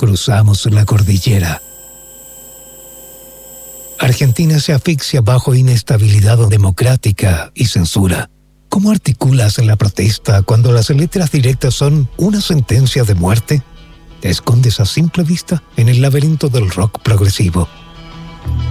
cruzamos la cordillera. Argentina se asfixia bajo inestabilidad democrática y censura. ¿Cómo articulas la protesta cuando las letras directas son una sentencia de muerte? Te escondes a simple vista en el laberinto del rock progresivo.